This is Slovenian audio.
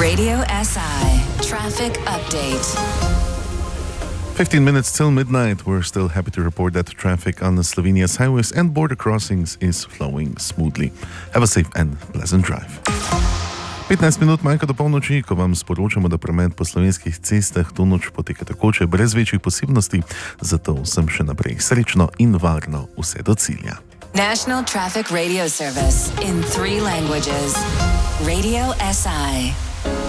Radio SI Traffic Update. 15 minutes till midnight. We're still happy to report that traffic on Slovenia's highways and border crossings is flowing smoothly. Have a safe and pleasant drive. 15 minut manjka do polnoči, ko vam sporočamo, da promet po slovenskih cestah to noč poteka takoče, brez večjih posebnosti, zato vsem še naprej srečno in varno vse do cilja. National Traffic Radio Service in 3 languages. Radio SI.